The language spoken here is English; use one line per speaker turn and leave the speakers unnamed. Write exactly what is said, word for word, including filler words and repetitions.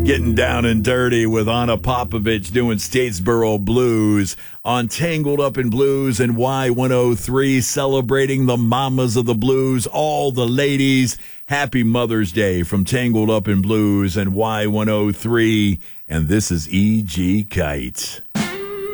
Getting down and dirty with Anna Popovich doing Statesboro Blues on Tangled Up in Blues and Y one oh three, celebrating the mamas of the blues, all the ladies. Happy Mother's Day from Tangled Up in Blues and Y one oh three. And this is E G. Kite.